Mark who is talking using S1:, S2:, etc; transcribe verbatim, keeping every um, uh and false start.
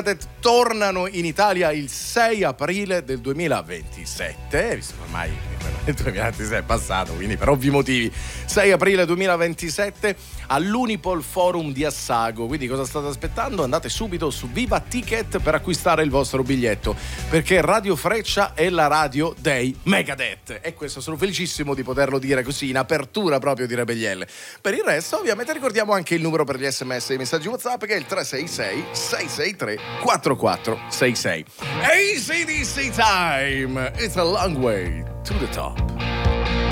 S1: Megadeth tornano in Italia il sei aprile del duemilaventisette, visto che ormai il duemilaventisette è passato, quindi per ovvi motivi sei aprile duemilaventisette all'Unipol Forum di Assago. Quindi cosa state aspettando? Andate subito su Viva Ticket per acquistare il vostro biglietto, perché Radio Freccia è la radio dei Megadeth, e questo sono felicissimo di poterlo dire così in apertura proprio di Rebellielle. Per il resto ovviamente ricordiamo anche il numero per gli sms e i messaggi WhatsApp, che è il tre sei sei sei sei tre quattro quattro sei sei. A C D C time, it's a long way to the top.